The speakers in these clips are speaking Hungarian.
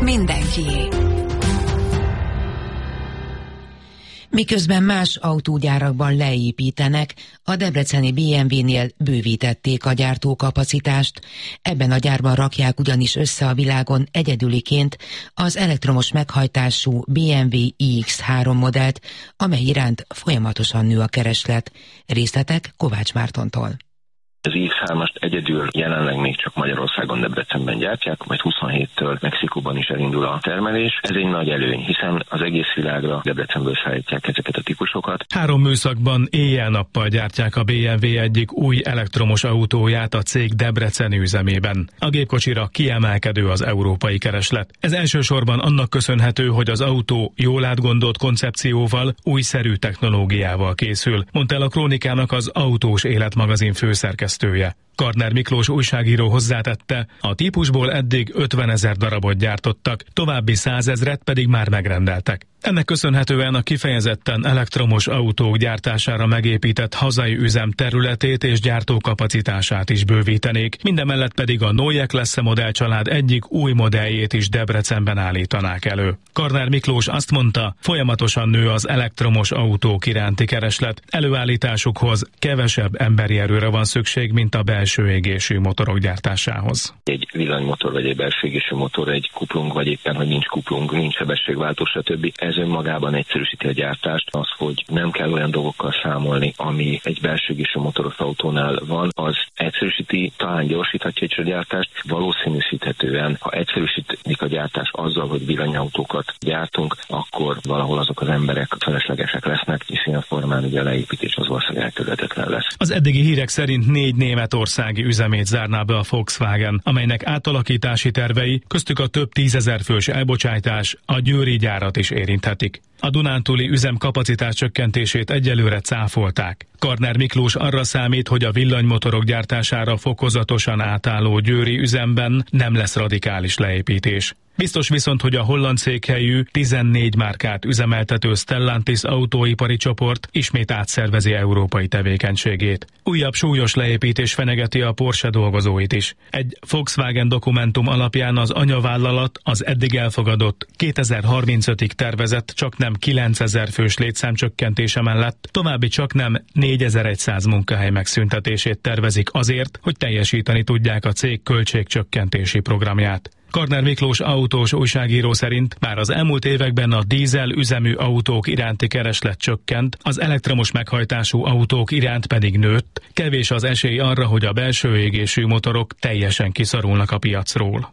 mindenkié. Miközben más autógyárakban leépítenek, a debreceni BMW-nél bővítették a gyártókapacitást. Ebben a gyárban rakják ugyanis össze a világon egyedüliként az elektromos meghajtású BMW iX3 modellt, amely iránt folyamatosan nő a kereslet. Részletek Kovács Mártontól. Az iX3-ast egyedül jelenleg még csak Magyarországon, Debrecenben gyártják, majd 27-től Mexikóban is elindul a termelés. Ez egy nagy előny, hiszen az egész világra Debrecenből szállítják ezeket a típusokat. 3 műszakban éjjel-nappal gyártják a BMW egyik új elektromos autóját a cég Debreceni üzemében. A gépkocsira kiemelkedő az európai kereslet. Ez elsősorban annak köszönhető, hogy az autó jól átgondolt koncepcióval, újszerű technológiával készül, mondta el a Krónikának az Autós Élet magazin főszerkesztője. Karner Miklós újságíró hozzátette, a típusból eddig 50 000 darabot gyártottak, további 100 000-et pedig már megrendeltek. Ennek köszönhetően a kifejezetten elektromos autók gyártására megépített hazai üzem területét és gyártókapacitását is bővítenék, mindemellett pedig a Neue Klasse modellcsalád egyik új modelljét is Debrecenben állítanák elő. Karner Miklós azt mondta, folyamatosan nő az elektromos autók iránti kereslet, előállításukhoz kevesebb emberi erőre van szükség, mint a belső égésű motorok gyártásához. Egy villanymotor vagy egy belső égésű motor, egy kuplung, vagy éppen, hogy nincs kuplung, nincs sebességváltó, stb. Ez önmagában egyszerűsíti a gyártást. Az, hogy nem kell olyan dolgokkal számolni, ami egy belső égésű motoros autónál van, az egyszerűsíti, talán gyorsíthatja is a gyártást, valószínűsíthetően, ha egyszerűsítik a gyártást azzal, hogy villanyautókat gyártunk, akkor valahol azok az emberek feleslegesek lesznek, és ilyen formán ugye a leépítés az valószínűleg elkerülhetetlen lesz. Az eddigi hírek szerint 4 németországi üzemét zárná be a Volkswagen, amelynek átalakítási tervei, köztük a több 10 000 fős elbocsátás, a győri gyárat is érinthetik. A dunántúli üzem kapacitás csökkentését egyelőre cáfolták. Karner Miklós arra számít, hogy a villanymotorok gyártására fokozatosan átálló győri üzemben nem lesz radikális leépítés. Biztos viszont, hogy a holland székhelyű 14 márkát üzemeltető Stellantis autóipari csoport ismét átszervezi európai tevékenységét. Újabb súlyos leépítés fenyegeti a Porsche dolgozóit is. Egy Volkswagen dokumentum alapján az anyavállalat az eddig elfogadott 2035-ig tervezett csaknem 9000 fős létszámcsökkentése mellett további csaknem 4100 munkahely megszüntetését tervezik azért, hogy teljesíteni tudják a cég költségcsökkentési programját. Karner Miklós autós újságíró szerint bár az elmúlt években a dízel üzemű autók iránti kereslet csökkent, az elektromos meghajtású autók iránt pedig nőtt, kevés az esély arra, hogy a belső égésű motorok teljesen kiszorulnak a piacról.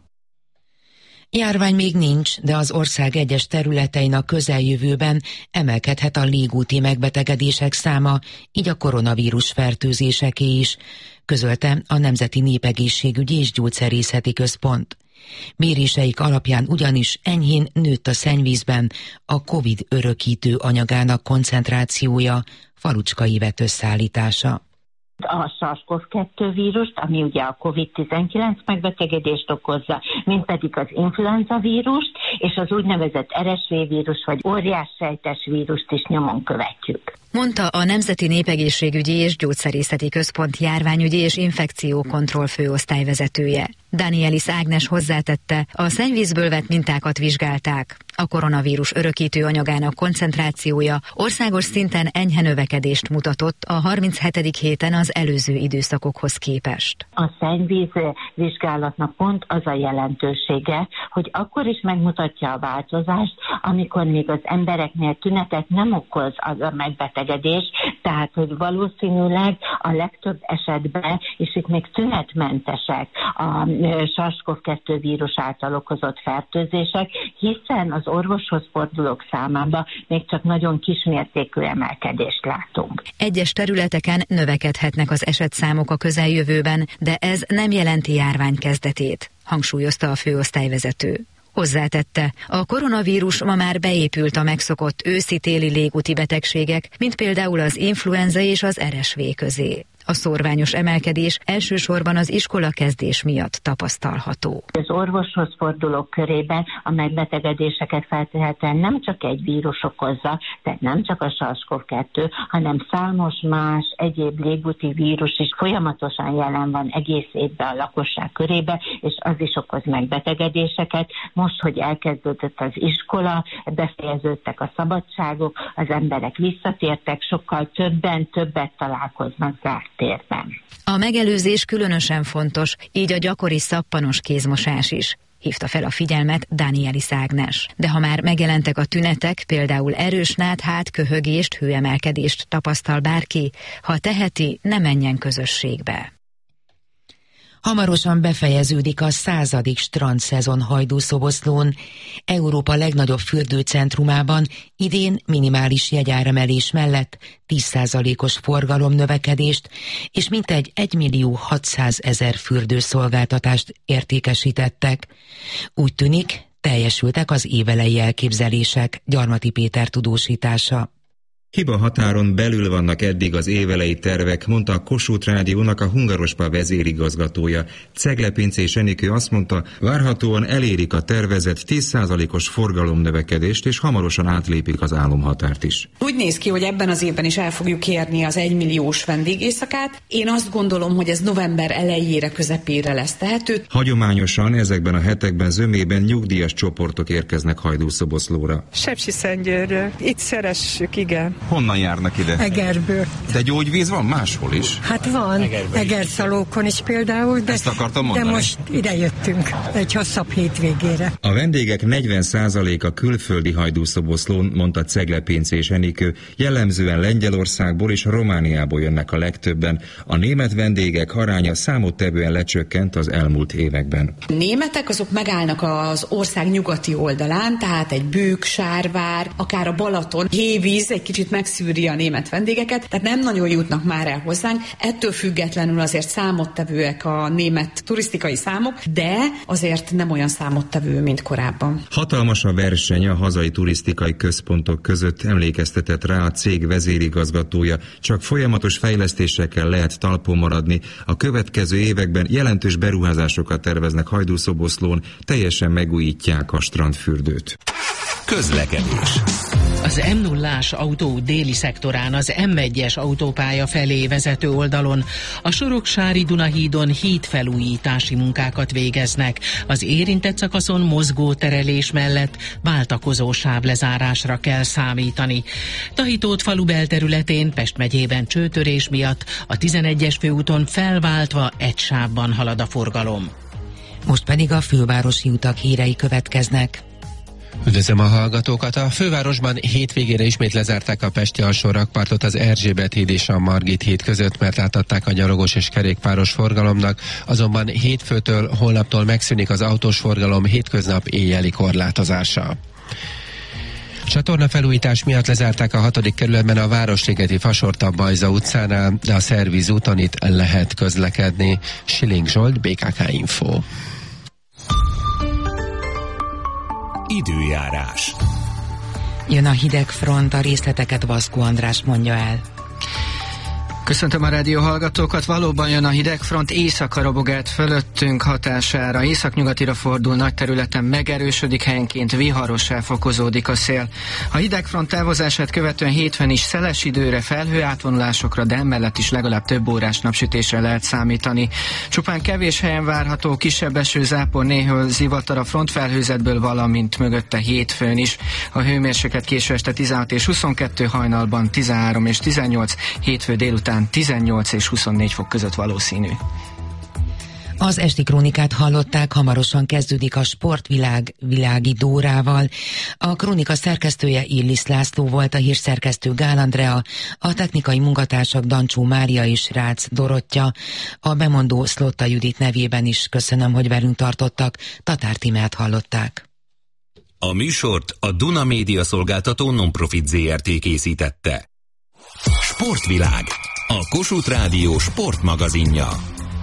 Járvány még nincs, de az ország egyes területein a közeljövőben emelkedhet a légúti megbetegedések száma, így a koronavírus fertőzéseké is, közölte a Nemzeti Népegészségügyi és Gyógyszerészeti Központ. Méréseik alapján ugyanis enyhén nőtt a szennyvízben a COVID örökítő anyagának koncentrációja, Falucska Ivett összeállítása. A SARS-CoV-2 vírust, ami ugye a COVID-19 megbetegedést okozza, mint pedig az influenza vírust, és az úgynevezett RSV vírus, vagy óriássejtes vírust is nyomon követjük. Mondta a Nemzeti Népegészségügyi és Gyógyszerészeti Központ járványügyi és infekciókontroll főosztályvezetője. Danielis Ágnes hozzátette, a szennyvízből vett mintákat vizsgálták. A koronavírus örökítő anyagának koncentrációja országos szinten enyhe növekedést mutatott a 37. héten az előző időszakokhoz képest. A szennyvíz vizsgálatnak pont az a jelentősége, hogy akkor is megmutatja a változást, amikor még az embereknél tünetet nem okoz az a megbetegedés, tehát hogy valószínűleg a legtöbb esetben, és itt még tünetmentesek a SARS-CoV-2 vírus által okozott fertőzések, hiszen az orvoshoz fordulók számában még csak nagyon kismértékű emelkedést látunk. Egyes területeken növekedhetnek az esetszámok a közeljövőben, de ez nem jelenti járvány kezdetét, hangsúlyozta a főosztályvezető. Hozzátette, a koronavírus ma már beépült a megszokott őszi-téli légúti betegségek, mint például az influenza és az RSV közé. A szórványos emelkedés elsősorban az iskolakezdés miatt tapasztalható. Az orvoshoz fordulók körében a megbetegedéseket feltehetően nem csak egy vírus okozza, tehát nem csak a SARS-CoV-2, hanem számos más egyéb légúti vírus is folyamatosan jelen van egész évben a lakosság körébe, és az is okoz megbetegedéseket. Most, hogy elkezdődött az iskola, befejeződtek a szabadságok, az emberek visszatértek, sokkal többet találkoznak zárt térben. A megelőzés különösen fontos, így a gyakori szappanos kézmosás is. Hívta fel a figyelmet Danielis Ágnes. De ha már megjelentek a tünetek, például erős náthát, köhögést, hőemelkedést tapasztal bárki, ha teheti, ne menjen közösségbe. Hamarosan befejeződik a 100. strandszezon Hajdúszoboszlón. Európa legnagyobb fürdőcentrumában idén minimális jegyáremelés mellett 10%-os forgalomnövekedést és mintegy 1.600.000 fürdőszolgáltatást értékesítettek. Úgy tűnik, teljesültek az évelei elképzelések, Gyarmati Péter tudósítása. Hiba határon belül vannak eddig az évelei tervek, mondta a Kossuth Rádiónak a Hungarospa vezérigazgatója. Cegle Pincés Enikő azt mondta, várhatóan elérik a tervezett 10%-os forgalomnövekedést, és hamarosan átlépik az álomhatárt is. Úgy néz ki, hogy ebben az évben is el fogjuk érni az 1 milliós vendégészakát. Én azt gondolom, hogy ez november elejére, közepére lesz tehető. Hagyományosan ezekben a hetekben zömében nyugdíjas csoportok érkeznek Hajdúszoboszlóra. Sepsiszentgyőrről. Itt szeressük, igen. Honnan járnak ide? Egerből. De gyógyvíz van máshol is? Hát van, Egerszalókon is például, ezt akartam mondani. De most ide jöttünk egy hosszabb hétvégére. A vendégek 40%-a külföldi Hajdúszoboszlón, mondta Cegle Pincés Enikő, jellemzően Lengyelországból és Romániából jönnek a legtöbben. A német vendégek aránya számottevően lecsökkent az elmúlt években. A németek azok megállnak az ország nyugati oldalán, tehát egy Bűk, Sárvár, akár a Balaton, Hévíz egy kicsit megszűri a német vendégeket, tehát nem nagyon jutnak már el hozzánk. Ettől függetlenül azért számottevőek a német turisztikai számok, de azért nem olyan számottevő, mint korábban. Hatalmas a verseny a hazai turisztikai központok között, emlékeztetett rá a cég vezérigazgatója. Csak folyamatos fejlesztésekkel lehet talpon maradni. A következő években jelentős beruházásokat terveznek Hajdúszoboszlón, teljesen megújítják a strandfürdőt. Közlekedés. Az M0-ás autó déli szektorán az M1-es autópálya felé vezető oldalon a Soroksári Dunahídon hídfelújítási munkákat végeznek. Az érintett szakaszon mozgó terelés mellett váltakozó sávlezárásra kell számítani. Tahitót falu belterületén Pest megyében csőtörés miatt a 11-es főúton felváltva egy sávban halad a forgalom. Most pedig a fővárosi utak hírei következnek. Üdvözlöm a hallgatókat! A fővárosban hétvégére ismét lezárták a pesti alsó rakpartot az Erzsébet híd és a Margit híd között, mert átadták a gyalogos és kerékpáros forgalomnak, azonban hétfőtől, holnaptól megszűnik az autós forgalom hétköznap éjjeli korlátozása. Csatornafelújítás miatt lezárták a 6. kerületben a Városligeti Fasorta-Bajza utcánál, de a Szervíz úton itt lehet közlekedni. Schilling Zsolt, BKK Info. Időjárás. Jön a hideg front, a részleteket Vaszkó András mondja el. Köszöntöm a rádió hallgatókat, valóban jön a hidegfront, éjszaka robog át fölöttünk hatására, északnyugatira fordul, nagy területen megerősödik, helyenként viharossá fokozódik a szél. A hidegfront távozását követően hétfőn is szeles időre, felhőátvonulásokra, de emellett is legalább több órás napsütésre lehet számítani. Csupán kevés helyen várható kisebb eső, zápor, néhol zivatar a frontfelhőzetből, valamint mögötte hétfőn is. A hőmérséklet késő este 16 és 22, hajnalban 13 és 18, hétfő délután 18 és 24 fok között valószínű. Az esti krónikát hallották, hamarosan kezdődik a Sportvilág Világi Dórával. A krónika szerkesztője Illis László volt, a hírszerkesztő Gál Andrea, a technikai munkatársak Dancsó Mária és Rácz Dorottya. A bemondó Szlotta Judit nevében is köszönöm, hogy velünk tartottak. Tatár Tímát hallották. A műsort a Duna Média Szolgáltató Non-Profit Zrt. Készítette. Sportvilág, a Kossuth Rádió sportmagazinja.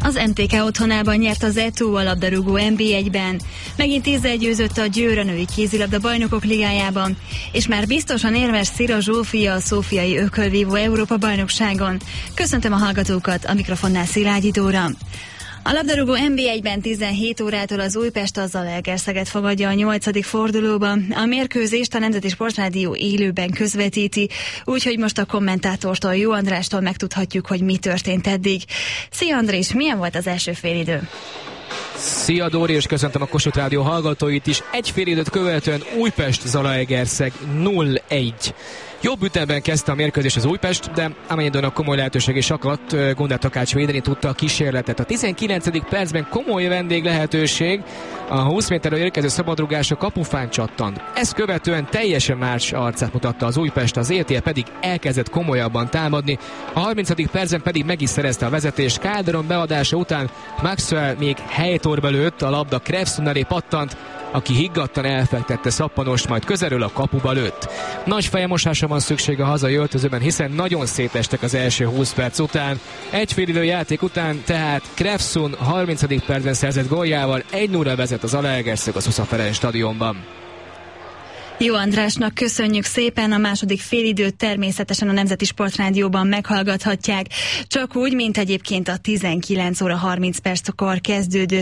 Az MTK otthonában nyert az ETO a labdarúgó NB1-ben. Megint 10-0 győzött a Győr a női kézilabda bajnokok ligájában, és már biztosan érmes Szira Zsófia a szófiai ökölvívó Európa bajnokságon. Köszöntöm a hallgatókat, a mikrofonnál Szilágyi Dóra. A labdarúgó NB1-ben 17 órától az Újpest a Zalaegerszeget fogadja a 8. fordulóban. A mérkőzést a Nemzeti Sportrádió élőben közvetíti, úgyhogy most a kommentátortól, Jó Andrástól megtudhatjuk, hogy mi történt eddig. Szia Andrés, milyen volt az első félidő? Szia Dóri, és köszöntöm a Kossuth Rádió hallgatóit is. Egy félidőt követően Újpest Zalaegerszeg 0-1. Jobb ütemben kezdte a mérkőzés az Újpest, de amennyiben a komoly lehetőség is akadt, Gundár Takács védeni tudta a kísérletet. A 19. percben komoly vendég lehetőség, a 20 méterről érkező szabadrugás a kapufán csattant. Ezt követően teljesen más arcát mutatta az Újpest, az ETL pedig elkezdett komolyabban támadni. A 30. percben pedig meg is szerezte a vezetést. Calderon beadása után Maxwell még helytorba lőtt, a labda Krefson elé pattant, aki higgadtan elfektette Szappanost, majd közelről a kapuba lőtt. Nagy fejemosásra van szükség a hazai öltözőben, hiszen nagyon szétestek az első 20 perc után. Egy félidő játék után tehát Krefson 30. percben szerzett góljával 1-0-ra vezet az Zalaegerszeg a Szusza Ferenc stadionban. Jó Andrásnak köszönjük szépen, a második félidőt természetesen a Nemzeti Sportrádióban meghallgathatják, csak úgy, mint egyébként a 19 óra 30 perckor kezdődő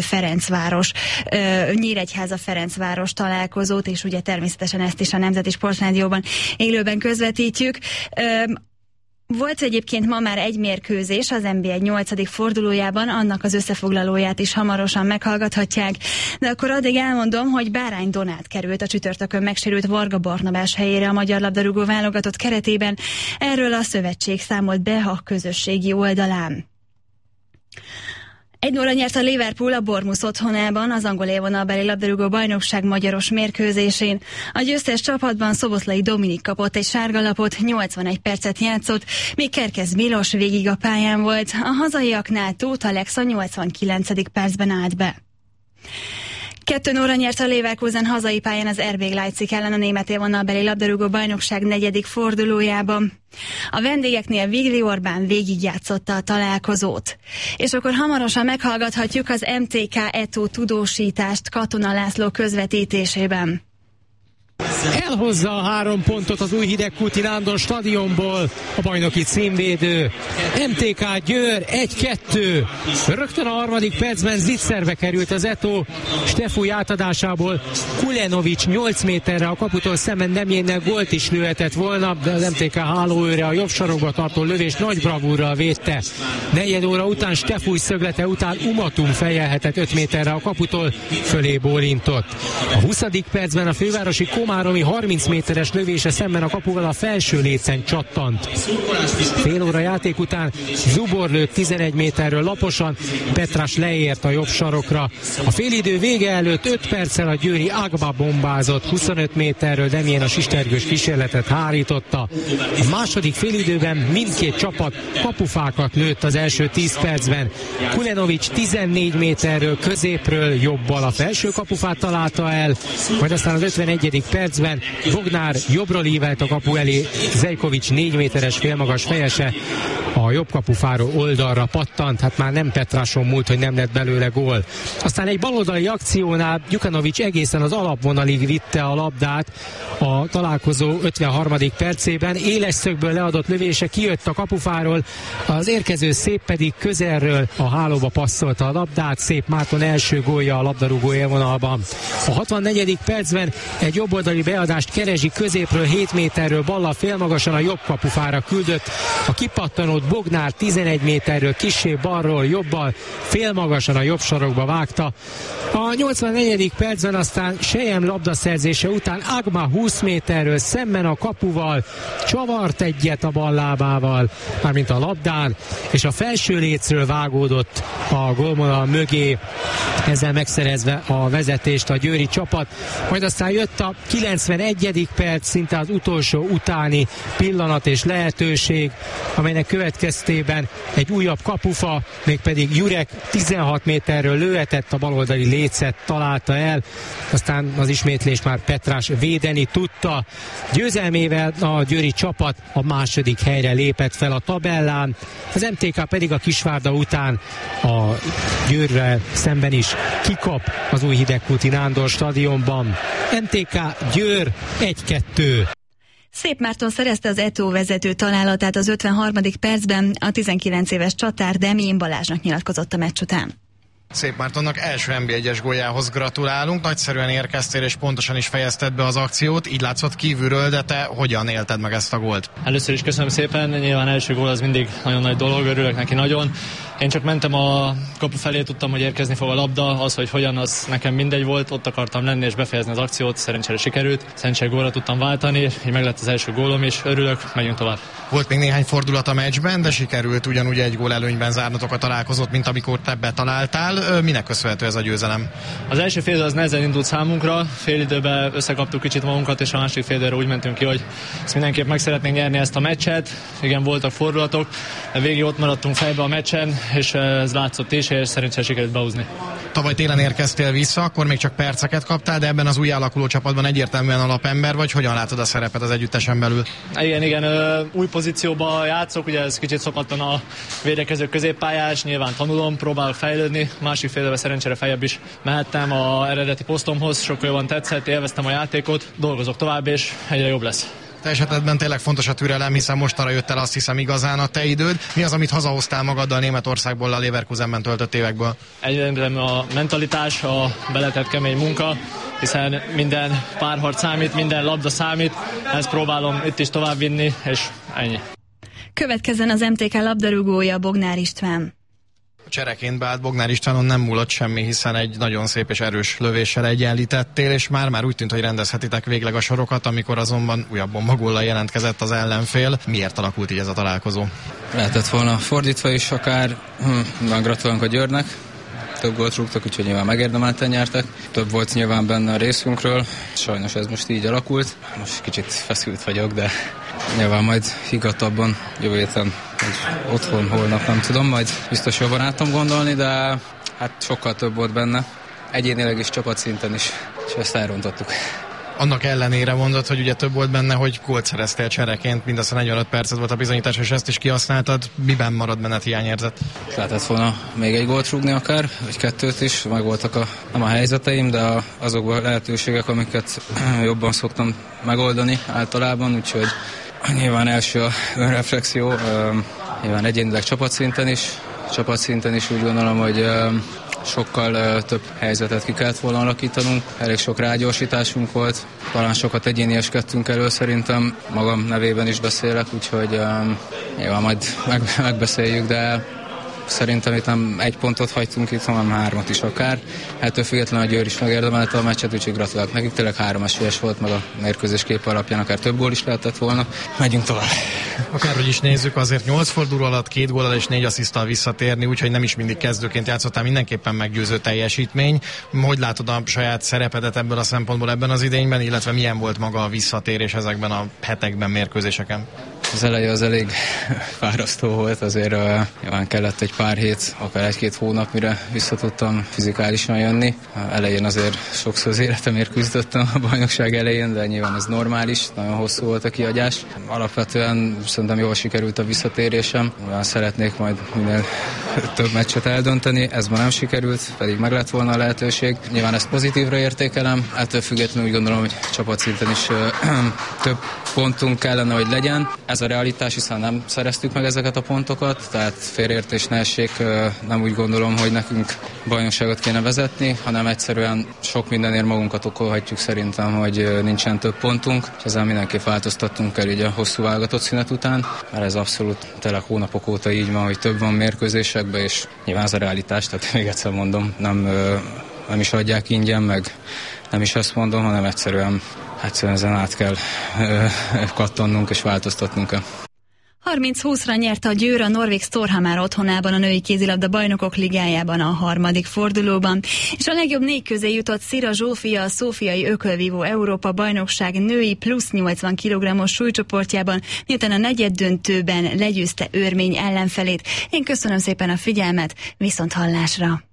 Nyíregyháza-Ferencváros találkozót, és ugye természetesen ezt is a Nemzeti Sportrádióban élőben közvetítjük. Volt egyébként ma már egy mérkőzés az NB1 8. fordulójában, annak az összefoglalóját is hamarosan meghallgathatják, de akkor addig elmondom, hogy Bárány Donát került a csütörtökön megsérült Varga Barnabás helyére a magyar labdarúgó válogatott keretében. Erről a szövetség számolt be a közösségi oldalán. 1-0-ra nyert a Liverpool a Bournemouth otthonában az angol élvonalbeli labdarúgó bajnokság magyaros mérkőzésén. A győztes csapatban Szoboszlai Dominik kapott egy sárgalapot, 81 percet játszott, míg Kerkez Milos végig a pályán volt. A hazaiaknál Tóth Alex a 89. percben állt be. 2-0-ra nyert a Leverkusen hazai pályán az RB Leipzig ellen a német élvonalbeli labdarúgó bajnokság 4. fordulójában. A vendégeknél Vigli Orbán végigjátszotta a találkozót. És akkor hamarosan meghallgathatjuk az MTK ETO tudósítást Katona László közvetítésében. Elhozza a 3 pontot az Újhidegkúti Nándor stadionból a bajnoki címvédő. MTK Győr 1-2. Rögtön a 3. percben zicserbe került az ETO. Stefúj átadásából Kulenovics 8 méterre a kaputól szemben Nemjénnel gólt is lőhetett volna, de az MTK hálóőre a jobb sarokba tartó lövést nagy bravúrral védte. 4 óra után Stefúj szöglete után Umatum fejelhetett 5 méterre a kaputól, fölé bólintott. A 20. percben a fővárosi Komáromi 30 méteres lövése szemben a kapuval a felső lécen csattant. Fél óra játék után Zubor lőtt 11 méterről laposan, Petrás leért a jobb sarokra. A félidő vége előtt 5 perccel a győri Agba bombázott 25 méterről, Demjén a sistergős kísérletet hárította. A második félidőben mindkét csapat kapufákat lőtt az első 10 percben. Kulenovics 14 méterről középről jobbal a felső kapufát találta el, majd aztán az 51. percben Bognár jobbról ívelt a kapu elé, Zejkovics 4 méteres félmagas fejese a jobb kapufáról oldalra pattant, hát már nem Petráson múlt, hogy nem lett belőle gól. Aztán egy baloldali akciónál Gyukanovics egészen az alapvonalig vitte a labdát a találkozó 53. percében, éles szögből leadott lövése kijött a kapufáról, az érkező Szép pedig közelről a hálóba passzolta a labdát, Szép Márton első gólja a labdarúgó élvonalban. A 64. percben egy jobboldali beadást Kerezsi középről 7 méterről ballal félmagasan a jobb kapufára küldött, a kipattanót Bognár 11 méterről kissé balról jobbal félmagasan a jobb sarokba vágta. A 84. percben aztán Sejem labdaszerzése után Agma 20 méterről szemben a kapuval csavart egyet a ballábával, mármint a labdán, és a felső lécről vágódott a gólvonal mögé, ezzel megszerezve a vezetést a győri csapat. Majd aztán jött a 91. perc, szinte az utolsó utáni pillanat és lehetőség, amelynek következtében következtében egy újabb kapufa, mégpedig Jurek 16 méterről lőhetett, a baloldali lécet találta el, aztán az ismétlés már Petrás védeni tudta. Győzelmével a győri csapat a második helyre lépett fel a tabellán, az MTK pedig a Kisvárda után a Győrrel szemben is kikap az új Hidegkúti Nándor stadionban. MTK Győr 1-2. Szép Márton szerezte az Eto vezető találatát az 53. percben, a 19 éves csatár Demjén Balázsnak nyilatkozott a meccs után. Szép Mártonnak első NB1-es góljához gratulálunk, nagyszerűen érkeztél és pontosan is fejezted be az akciót, így látszott kívülről, de te hogyan élted meg ezt a gólt? Először is köszönöm szépen, nyilván első gól az mindig nagyon nagy dolog, örülök neki nagyon. Én csak mentem a kapu felé, tudtam, hogy érkezni fog a labda, az, hogy hogyan, az nekem mindegy volt, ott akartam lenni és befejezni az akciót, szerencsére sikerült, szerencsére gólra tudtam váltani, így meg lett az első gólom is, örülök, megyünk tovább. Volt még néhány fordulat a meccsben, de sikerült ugyanúgy egy gól előnyben zárnotok a találkozót, mint amikor te betaláltál. Minek köszönhető ez a győzelem? Az első fél idő az nehezen indult számunkra, fél időben összekaptuk kicsit magunkat, és a másik fél időre úgy mentünk ki, hogy ezt mindenképp meg szeretnénk nyerni ezt a meccset. Igen, voltak fordulatok, de végig ott maradtunk fejbe a meccsen, és ez látszott is, és szerencsére sikerült behúzni. Tavaly télen érkeztél vissza, akkor még csak perceket kaptál, de ebben az új alakuló csapatban egyértelműen alapember vagy. Hogyan látod a szerepet az együttesen belül? Igen, új pozícióba játszok, ugye ez kicsit szokatlan a védekező középpályás, nyilván tanulom, próbálok fejlődni, másik fél időben szerencsére feljebb is mehettem a eredeti posztomhoz, sokkal jobban tetszett, élveztem a játékot, dolgozok tovább, és egyre jobb lesz. Te esetedben tényleg fontos a türelem, hiszen mostanra jött el, azt hiszem, igazán a te időd. Mi az, amit hazahoztál magaddal Németországból, a Leverkusenben töltött évekből? Egyébként a mentalitás, a beletett kemény munka, hiszen minden párharc számít, minden labda számít, ezt próbálom itt is továbbvinni, és ennyi. Következzen az MTK labdarúgója, Bognár István. Csereként beállt Bognár Istvánon nem múlott semmi, hiszen egy nagyon szép és erős lövéssel egyenlítettél, és már úgy tűnt, hogy rendezhetitek végleg a sorokat, amikor azonban újabb bombagóllal jelentkezett az ellenfél. Miért alakult így ez a találkozó? Lehetett volna fordítva is akár. Gratulálunk a Győrnek. Több gólt rúgtak, úgyhogy nyilván megérdemelten nyertek. Több volt nyilván benne a részünkről. Sajnos ez most így alakult. Most kicsit feszült vagyok, de nyilván majd higgadtabban jövő héten, otthon, holnap, nem tudom, majd biztos jobban át tudom gondolni, de hát sokkal több volt benne. Egyénileg is, csapatszinten is, és ezt elrontottuk. Annak ellenére mondod, hogy ugye több volt benne, hogy gólt szereztél csereként, mindössze 45 percet volt a bizonyítás, és ezt is kihasználtad. Miben marad benned hiányérzet? Lehetett volna még egy gólt rúgni akár, vagy kettőt is, meg voltak nem a helyzeteim, de azokban a lehetőségek, amiket jobban szoktam megoldani általában, úgyhogy nyilván első a önreflexió, nyilván egyénileg csapatszinten is úgy gondolom, hogy sokkal több helyzetet ki kellett volna alakítanunk, elég sok rágyorsításunk volt, talán sokat egyénieskedtünk elő, szerintem magam nevében is beszélek, úgyhogy nyilván majd megbeszéljük, de szerintem itt nem egy pontot hagytunk itt, hanem 3 is akár. Ettől függetlenül a Győr is megérdemelte a meccset, úgyhogy gratulálok nekik. Tényleg 3 esélyes volt, meg a mérkőzés kép alapján akár több gól is lehetett volna. Megyünk tovább. Akárhogy is nézzük, azért 8 forduló alatt 2 góllal és 4 assziszttal visszatérni, úgyhogy nem is mindig kezdőként játszottál, mindenképpen meggyőző teljesítmény. Hogy látod a saját szerepedet ebből a szempontból ebben az idényben, illetve milyen volt maga a visszatérés ezekben a hetekben, mérkőzéseken? Az eleje az elég fárasztó volt, azért nyilván kellett egy pár hét, akár 1-2 hónap, mire visszatudtam fizikálisan jönni. Elején azért sokszor az életemért küzdöttem a bajnokság elején, de nyilván ez normális, nagyon hosszú volt a kihagyás. Alapvetően szerintem jól sikerült a visszatérésem, szeretnék majd minél több meccset eldönteni, ez ma nem sikerült, pedig meg lett volna a lehetőség. Nyilván ezt pozitívra értékelem, ettől függetlenül úgy gondolom, hogy csapatszinten is több pontunk kellene, hogy legyen. Ez a realitás, hiszen nem szereztük meg ezeket a pontokat, tehát félreértés ne essék, nem úgy gondolom, hogy nekünk bajnokságot kéne vezetni, hanem egyszerűen sok mindenért magunkat okolhatjuk szerintem, hogy nincsen több pontunk, és ezzel mindenképp változtattunk el így a hosszú válogatott szünet után, mert ez abszolút tényleg hónapok óta így van, hogy több van mérkőzésekben, és nyilván ez a realitás, tehát még egyszer mondom, nem is adják ingyen, meg nem is azt mondom, hanem egyszerűen ezen át kell kattannunk és változtatnunk. 30-20-ra nyerte a Győr a Norvég Storhamar otthonában a női kézilabda bajnokok ligájában a harmadik fordulóban. És a legjobb 4 közé jutott Szira Zsófia a Szófiai Ökölvívó Európa bajnokság női plusz 80 kg-os súlycsoportjában, miután a negyeddöntőben legyőzte Örmény ellenfelét. Én köszönöm szépen a figyelmet, viszont hallásra!